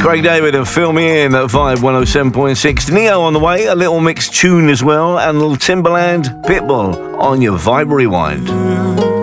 Craig David and Fill Me In at Vibe 107.6. Neo on the way, a little mixed tune as well, and a little Timbaland Pitbull on your Vibe Rewind.